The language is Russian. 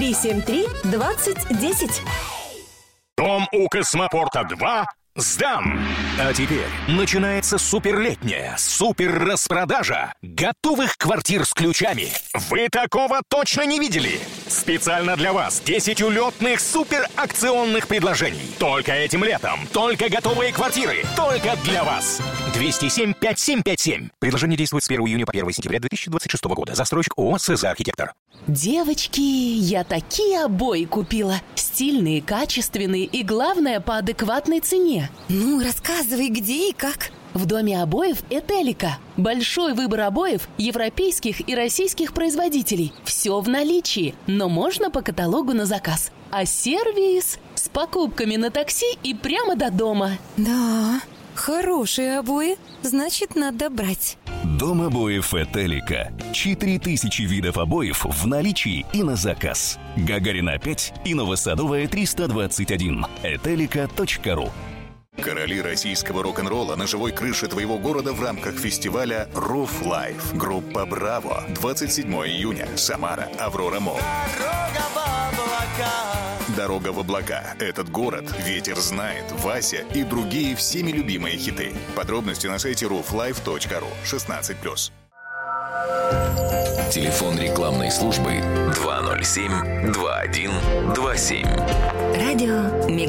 373-2010. Дом у Космопорта 2 сдан. А теперь начинается суперлетняя супер-распродажа готовых квартир с ключами. Вы такого точно не видели? Специально для вас 10 улетных суперакционных предложений. Только этим летом. Только готовые квартиры. Только для вас. 207-5757. Предложение действует с 1 июня по 1 сентября 2026 года. Застройщик ООО «СЗ Архитектор». Девочки, я такие обои купила. Стильные, качественные и, главное, по адекватной цене. Ну, рассказывай, где и как. В доме обоев «Этелика». Большой выбор обоев европейских и российских производителей. Все в наличии, но можно по каталогу на заказ. А сервис с покупками на такси и прямо до дома. Да, хорошие обои, значит, надо брать. Дом обоев «Этелика». 4000 видов обоев в наличии и на заказ. Гагарина 5 и Новосадовая 321. Этелика.ру. Короли российского рок-н-ролла на живой крыше твоего города в рамках фестиваля «Руф Лайф». Группа «Браво». 27 июня. Самара. Аврора Молл. «Дорога в облака». Этот город ветер знает, Вася и другие всеми любимые хиты. Подробности на сайте rooflife.ru. 16+. Телефон рекламной службы 207-2127. Радио Мега.